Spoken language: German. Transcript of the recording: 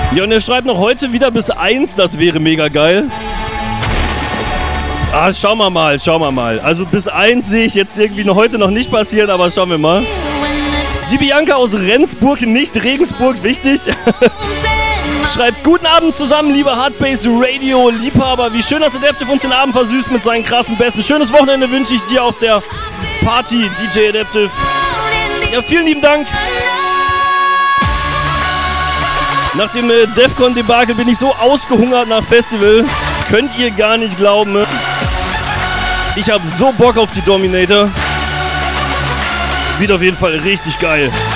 Ja, und er schreibt noch heute wieder bis 1, das wäre mega geil. Ah, schauen wir mal. Also bis 1 sehe ich jetzt irgendwie heute noch nicht passieren, aber schauen wir mal. Die Bianca aus Rendsburg, nicht Regensburg, wichtig. Schreibt, guten Abend zusammen, liebe Hardbase Radio Liebhaber. Wie schön, dass Adaptive uns den Abend versüßt mit seinen krassen Besten. Schönes Wochenende wünsche ich dir auf der Party, DJ Adaptive. Ja, vielen lieben Dank. Nach dem Defcon-Debakel bin ich so ausgehungert nach Festival. Könnt ihr gar nicht glauben. Ich habe so Bock auf die Dominator. Wird auf jeden Fall richtig geil.